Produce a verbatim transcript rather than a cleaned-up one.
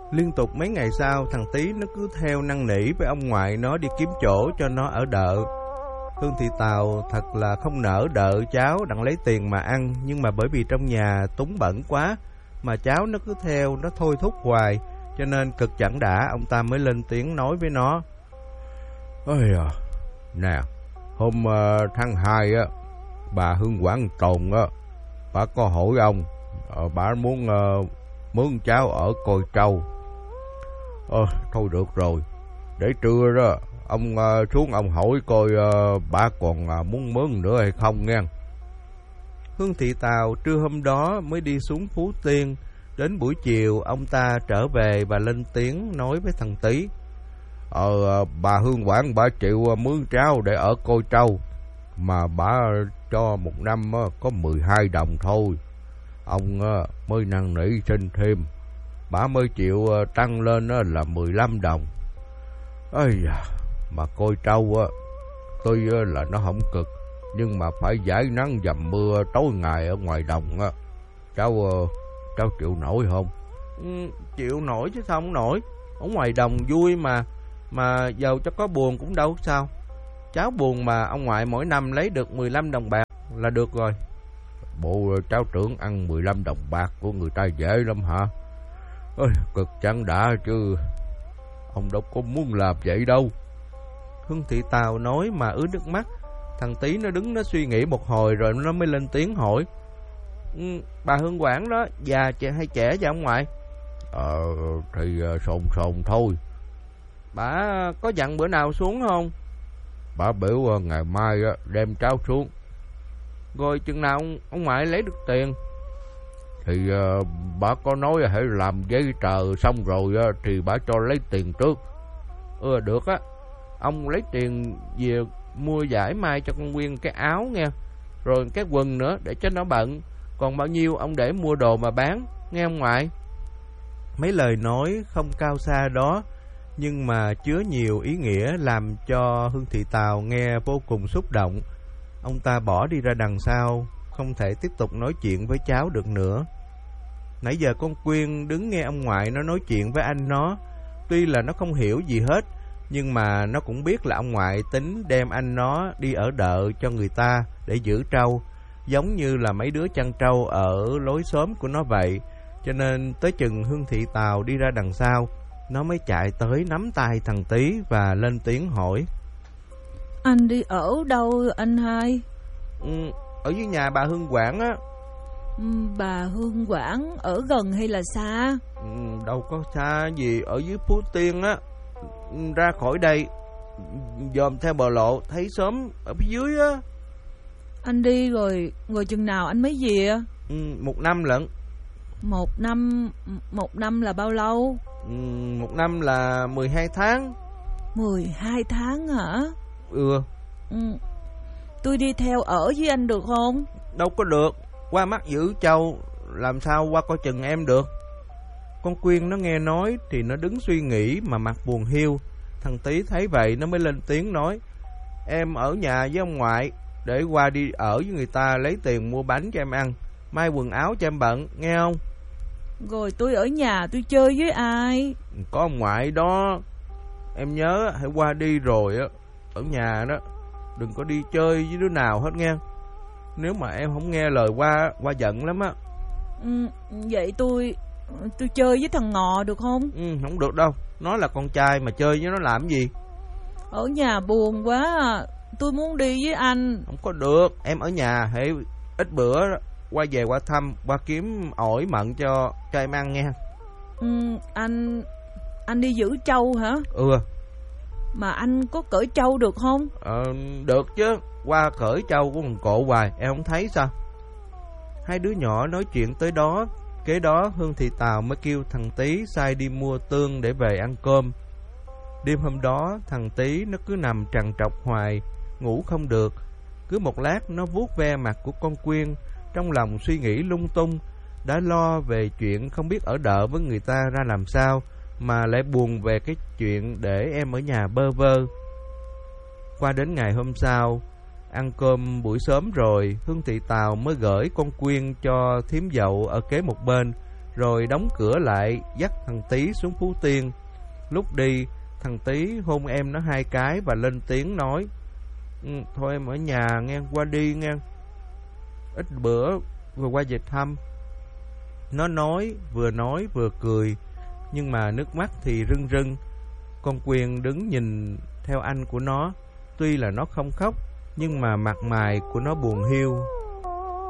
Liên tục mấy ngày sau, thằng Tí nó cứ theo năn nỉ với ông ngoại nó đi kiếm chỗ cho nó ở đợ. Hương Thị Tàu thật là không nỡ đợ cháu đặng lấy tiền mà ăn, nhưng mà bởi vì trong nhà túng bẩn quá mà cháu nó cứ theo nó thôi thúc hoài, cho nên cực chẳng đã ông ta mới lên tiếng nói với nó. Ôi à, nè, hôm uh, tháng hai á, bà Hương Quảng Tồn á, bà có hỏi ông, uh, bà muốn uh, mướn cháu ở Côi Trâu. Ờ, thôi được rồi, để trưa đó ông uh, xuống ông hỏi coi uh, bà còn uh, muốn mướn nữa hay không nghe. Hương Thị Tàu trưa hôm đó mới đi xuống Phú Tiên. Đến buổi chiều ông ta trở về và lên tiếng nói với thằng Tí. Ờ, bà Hương Quảng bà chịu mướn cháu để ở Côi Trâu, mà bà cho một năm có mười hai đồng thôi. Ông mới năn nỉ xin thêm, bà mới chịu tăng lên là mười lăm đồng. Ây da, mà Côi Trâu tuy là nó không cực, nhưng mà phải giải nắng dầm mưa tối ngày ở ngoài đồng á. Cháu cháu chịu nổi không? Ừ, chịu nổi chứ sao không nổi. Ở ngoài đồng vui mà, mà giàu cho có buồn cũng đâu sao. Cháu buồn mà ông ngoại mỗi năm lấy được mười lăm đồng bạc là được rồi. Bộ cháu tưởng ăn mười lăm đồng bạc của người ta dễ lắm hả? Ôi, cực chẳng đã chứ. Ông đâu có muốn làm vậy đâu. Hương Thị Tàu nói mà ướt nước mắt. Thằng Tí nó đứng nó suy nghĩ một hồi rồi nó mới lên tiếng hỏi. Ừ, bà Hương Quảng đó già hay trẻ vậy ông ngoại? Ờ thì sồn sồn thôi. Bà có dặn bữa nào xuống không? Bà biểu ngày mai đem cháu xuống. Rồi chừng nào ông, ông ngoại lấy được tiền? Thì uh, bà có nói hãy làm giấy tờ xong rồi uh, thì bà cho lấy tiền trước. Ừ được á. Ông lấy tiền về mua giải mai cho con Quyên cái áo nghe, rồi cái quần nữa để cho nó bận. Còn bao nhiêu ông để mua đồ mà bán, nghe ông ngoại. Mấy lời nói không cao xa đó, nhưng mà chứa nhiều ý nghĩa làm cho Hương Thị Tàu nghe vô cùng xúc động. Ông ta bỏ đi ra đằng sau, không thể tiếp tục nói chuyện với cháu được nữa. Nãy giờ con Quyên đứng nghe ông ngoại nó nói chuyện với anh nó. Tuy là nó không hiểu gì hết, nhưng mà nó cũng biết là ông ngoại tính đem anh nó đi ở đợ cho người ta để giữ trâu, giống như là mấy đứa chăn trâu ở lối xóm của nó vậy. Cho nên tới chừng Hương Thị Tàu đi ra đằng sau, nó mới chạy tới nắm tay thằng Tí và lên tiếng hỏi. Anh đi ở đâu anh hai? Ừ, ở dưới nhà bà Hương Quảng á. Ừ, bà Hương Quảng ở gần hay là xa? Ừ, đâu có xa gì, ở dưới Phú Tiên á. Ra khỏi đây dòm theo bờ lộ thấy xóm ở phía dưới á. Anh đi rồi rồi chừng nào anh mới về? Ừ, một năm lận. Một năm Một năm là bao lâu? Ừ, một năm là mười hai tháng. Mười hai tháng hả? Ừ. Ừ. Tôi đi theo ở với anh được không? Đâu có được, qua mắt giữ trâu làm sao qua coi chừng em được. Con Quyên nó nghe nói thì nó đứng suy nghĩ mà mặt buồn hiu. Thằng Tí thấy vậy nó mới lên tiếng nói. Em ở nhà với ông ngoại, để qua đi ở với người ta lấy tiền mua bánh cho em ăn, may quần áo cho em bận, nghe không? Rồi tôi ở nhà tôi chơi với ai? Có ông ngoại đó. Em nhớ hãy qua đi rồi á, ở nhà đó đừng có đi chơi với đứa nào hết nghe. Nếu mà em không nghe lời qua, qua giận lắm á. Ừ, vậy tôi Tôi chơi với thằng Ngọ được không? Ừ, không được đâu. Nó là con trai mà chơi với nó làm gì? Ở nhà buồn quá à. Tôi muốn đi với anh. Không có được. Em ở nhà hãy ít bữa qua về qua thăm, qua kiếm ổi mận cho cho em ăn nha. Ừ, anh Anh đi giữ trâu hả? Ừ. Mà anh có cởi trâu được không? Ờ, được chứ. Qua cởi trâu của thằng Cộ hoài, em không thấy sao? Hai đứa nhỏ nói chuyện tới đó. Kế đó Hương Thị Tàu mới kêu thằng Tí sai đi mua tương để về ăn cơm. Đêm hôm đó thằng Tí nó cứ nằm trằn trọc hoài, ngủ không được. Cứ một lát nó vuốt ve mặt của con Quyên, trong lòng suy nghĩ lung tung. Đã lo về chuyện không biết ở đợ với người ta ra làm sao, mà lại buồn về cái chuyện để em ở nhà bơ vơ. Qua đến ngày hôm sau, ăn cơm buổi sớm rồi, Hương Thị Tàu mới gửi con Quyên cho thím dậu ở kế một bên, rồi đóng cửa lại, dắt thằng Tí xuống Phú Tiên. Lúc đi, thằng Tí hôn em nó hai cái và lên tiếng nói: ừ, thôi em ở nhà nghe, qua đi nghe, ít bữa vừa qua về thăm. Nó nói, vừa nói vừa cười, nhưng mà nước mắt thì rưng rưng. Con Quyên đứng nhìn theo anh của nó. Tuy là nó không khóc, nhưng mà mặt mày của nó buồn hiu.